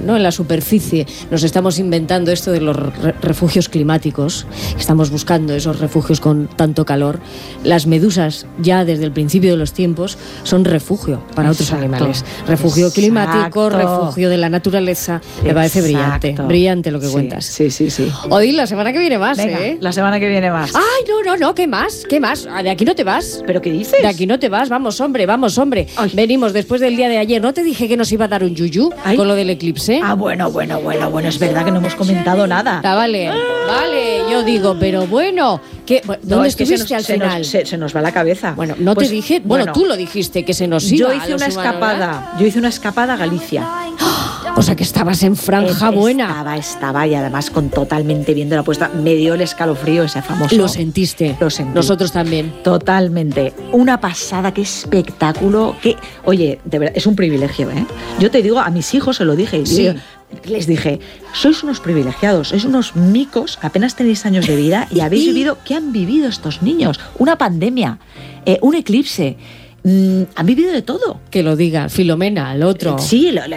¿no? En la superficie nos estamos inventando esto de los refugios climáticos, estamos buscando esos refugios con tanto calor. Las medusas ya desde el principio de los tiempos son refugio para otros animales. Refugio climático, refugio de la naturaleza. Me parece brillante lo que cuentas. Sí. Hoy la semana que viene más, Venga, la semana que viene más. Ay, no, ¿qué más? De aquí no te vas. ¿Pero qué dices? De aquí no te vas, vamos, hombre. Ay. Venimos después del día de ayer. ¿No te dije que nos iba a dar un yuyu con lo del eclipse? Bueno, es verdad que no hemos comentado nada. Vale, yo digo, pero bueno, ¿dónde estuviste al final? Se nos va la cabeza. Bueno, no te dije, tú lo dijiste, que se nos iba. Yo hice una escapada a Galicia. O sea que estabas en franja buena. Estaba y además con totalmente viendo la puesta. Me dio el escalofrío ese famoso. Lo sentiste. Lo sentí. Nosotros también. Totalmente. Una pasada, qué espectáculo. Oye, de verdad, es un privilegio, ¿eh? Yo te digo, a mis hijos se lo dije. Sí. Les dije, sois unos privilegiados, sois unos micos, apenas tenéis años de vida y habéis vivido. ¿Qué han vivido estos niños? Una pandemia, un eclipse. Han vivido de todo. Que lo diga Filomena, el otro. Sí, la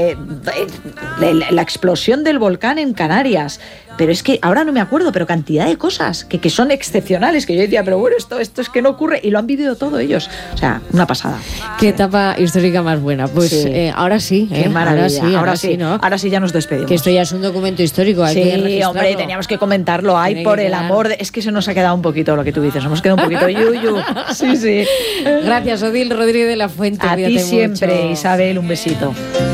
explosión del volcán en Canarias. Pero es que ahora no me acuerdo, pero cantidad de cosas que son excepcionales, que yo decía, pero bueno, esto es que no ocurre, y lo han vivido todo ellos. O sea, una pasada. Qué etapa histórica más buena. Pues sí. Ahora sí. Qué maravilla. Ahora sí, ¿no? Ahora sí ya nos despedimos. Que esto ya es un documento histórico. Hay que registrarlo. Hombre, teníamos que comentarlo. El amor. Es que se nos ha quedado un poquito lo que tú dices. Nos hemos quedado un poquito yuyu. Sí. Gracias, Odil Rodríguez de la Fuente. A ti siempre, mucho. Isabel, un besito.